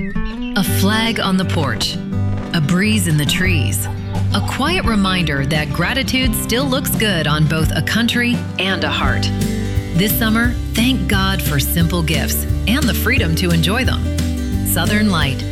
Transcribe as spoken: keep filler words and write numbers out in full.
A flag on the porch, a breeze in the trees, a quiet reminder that gratitude still looks good on both a country and a heart. This summer, thank God for simple gifts and the freedom to enjoy them. Southern Light,